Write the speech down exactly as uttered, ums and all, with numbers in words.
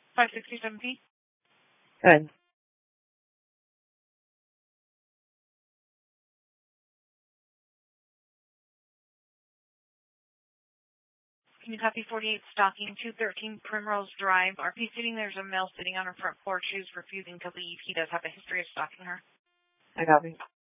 five sixty-seven P. Good. Can you copy forty-eight stocking, two thirteen Primrose Drive? R P sitting, there's a male sitting on her front porch who's refusing to leave. He does have a history of stalking her. I copy.